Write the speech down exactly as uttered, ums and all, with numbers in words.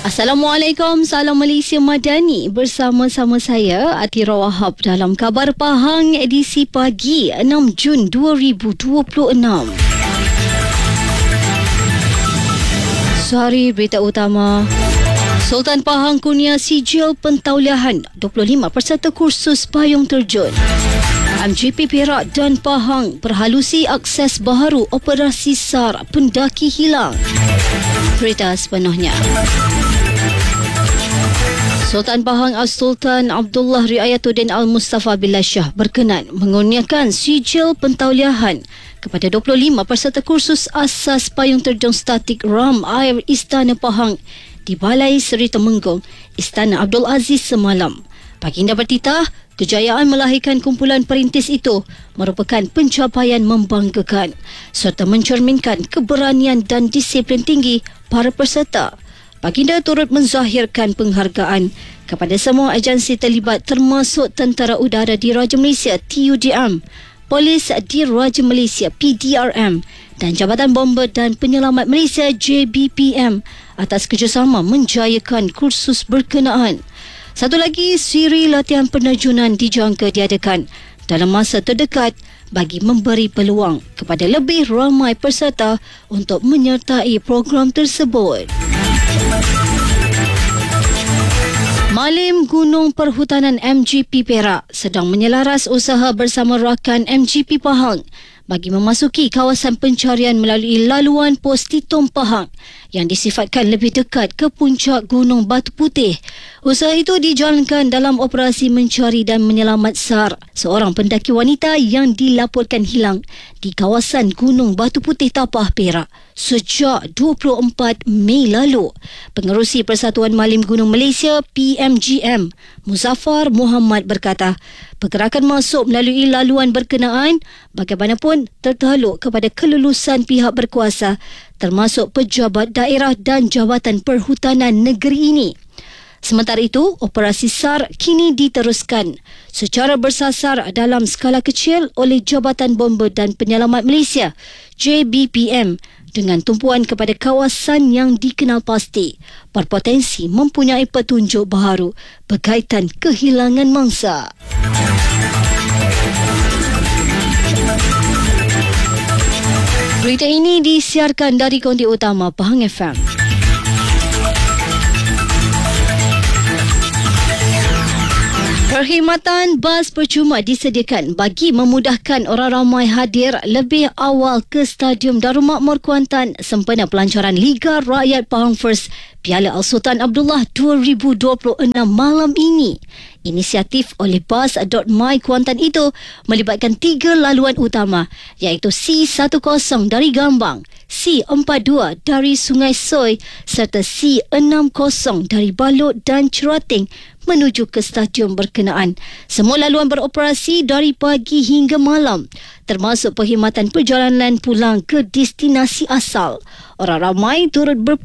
Assalamualaikum, salam Malaysia Madani. Bersama-sama saya Atira Wahab dalam Khabar Pahang edisi pagi enam Jun dua ribu dua puluh enam. Sehari berita utama. Sultan Pahang kurnia sijil pentauliahan dua puluh lima peserta kursus payung terjun. M G P Perak dan Pahang berhalusi akses baharu operasi SAR pendaki hilang. Berita sepenuhnya. Sultan Pahang As-Sultan Abdullah Riayatuddin Al-Mustafa Billah Shah berkenan mengurniakan sijil pentauliahan kepada dua puluh lima peserta kursus asas payung terjun statik Ram Air Istana Pahang di Balai Seri Temenggung, Istana Abdul Aziz semalam. Baginda bertitah, kejayaan melahirkan kumpulan perintis itu merupakan pencapaian membanggakan serta mencerminkan keberanian dan disiplin tinggi para peserta. Baginda turut menzahirkan penghargaan kepada semua agensi terlibat termasuk Tentera Udara Diraja Malaysia T U D M, Polis Diraja Malaysia P D R M dan Jabatan Bomber dan Penyelamat Malaysia J B P M atas kerjasama menjayakan kursus berkenaan. Satu lagi, siri latihan penerjunan dijangka diadakan dalam masa terdekat bagi memberi peluang kepada lebih ramai peserta untuk menyertai program tersebut. Malim Gunung Perhutanan M G P Perak sedang menyelaras usaha bersama rakan M G P Pahang bagi memasuki kawasan pencarian melalui laluan pos Titom Pahang yang disifatkan lebih dekat ke puncak Gunung Batu Putih. Usaha itu dijalankan dalam operasi mencari dan menyelamat SAR, seorang pendaki wanita yang dilaporkan hilang di kawasan Gunung Batu Putih Tapah Perak sejak dua puluh empat Mei lalu. Pengerusi Persatuan Malim Gunung Malaysia P M G M, Muzaffar Muhammad berkata, pergerakan masuk melalui laluan berkenaan bagaimanapun tertaluk kepada kelulusan pihak berkuasa termasuk pejabat daerah dan Jabatan Perhutanan Negeri ini. Sementara itu, operasi SAR kini diteruskan secara bersasar dalam skala kecil oleh Jabatan Bomber dan Penyelamat Malaysia J B P M dengan tumpuan kepada kawasan yang dikenal pasti berpotensi mempunyai petunjuk baharu berkaitan kehilangan mangsa. Berita ini disiarkan dari Konti Utama Pahang F M. Perkhidmatan bas percuma disediakan bagi memudahkan orang ramai hadir lebih awal ke Stadium Darul Makmur Kuantan sempena pelancaran Liga Rakyat Pahang First Piala Al-Sultan Abdullah dua ribu dua puluh enam malam ini. Inisiatif oleh Bus dot my Kuantan itu melibatkan tiga laluan utama iaitu C sepuluh dari Gambang, C empat puluh dua dari Sungai Soi serta C enam puluh dari Balot dan Cerating menuju ke stadium berkenaan. Semua laluan beroperasi dari pagi hingga malam, termasuk perkhidmatan perjalanan pulang ke destinasi asal. Orang ramai turut ber